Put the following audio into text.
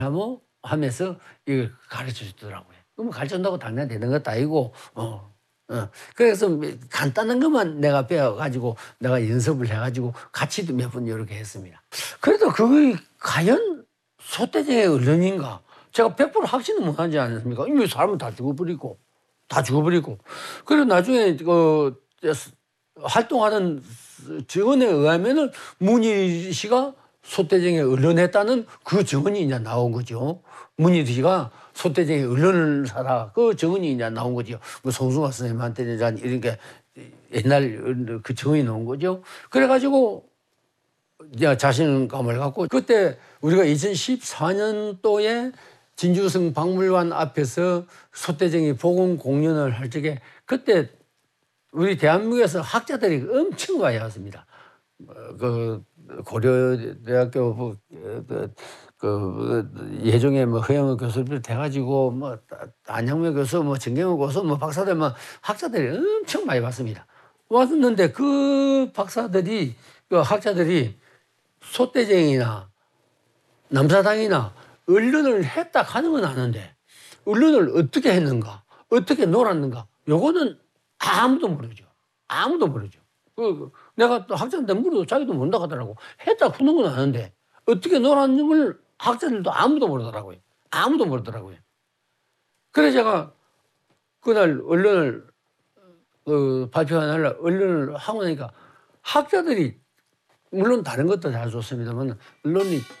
나무 하면서 이걸 가르쳐 주더라고요. 그럼 가르쳐준다고 당장 되는 것도 아니고, 그래서 간단한 것만 내가 배워가지고 내가 연습을 해가지고 같이도 몇 번 이렇게 했습니다. 그래도 그게 과연 소떼쟁이의 언론인가? 제가 100% 확신은 못하지 않습니까? 이미 사람은 다 죽어버리고, 다 죽어버리고. 그리고 나중에 활동하는 증언에 의하면은 문희 씨가 소떼쟁이에 언론했다는 그 증언이 이제 나온 거죠. 문희 씨가 소떼쟁이 언론을 사다 그 증언이 이제 나온 거죠. 뭐 송승화 선생님한테 이런 게 옛날 그 증언이 나온 거죠. 그래가지고 이제 자신감을 갖고 그때 우리가 2014년도에 진주성 박물관 앞에서 소떼쟁이 복원 공연을 할 적에 그때 우리 대한민국에서 학자들이 엄청 많이 왔습니다. 그 고려대학교 예종의 뭐 허영우 교수를 돼가지고 뭐 안형명 교수, 뭐 정경호 교수, 뭐 박사들, 뭐 학자들이 엄청 많이 왔습니다. 왔는데 그 박사들이 그 학자들이 소떼쟁이나 남사당이나 언론을 했다 하는 건 아는데 언론을 어떻게 했는가, 어떻게 놀았는가, 요거는 아무도 모르죠. 아무도 모르죠. 내가 또 학자한테 물어도 자기도 모른다고 하더라고. 했다 푸는 건 아는데 어떻게 놀았는 걸 학자들도 아무도 모르더라고요. 아무도 모르더라고요. 그래서 제가 그날 언론을 발표하는 날 언론을 하고 나니까 학자들이 물론 다른 것도 잘 좋습니다만 언론이